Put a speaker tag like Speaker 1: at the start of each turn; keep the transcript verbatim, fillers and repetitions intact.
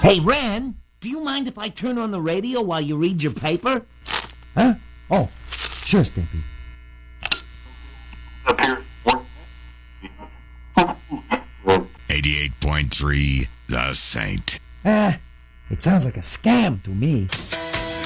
Speaker 1: Hey, Ren, do you mind if I turn on the radio while you read your paper?
Speaker 2: Huh? Oh, sure, Stimpy.
Speaker 3: eighty-eight point three, The Saint.
Speaker 2: Ah, it sounds like a scam to me.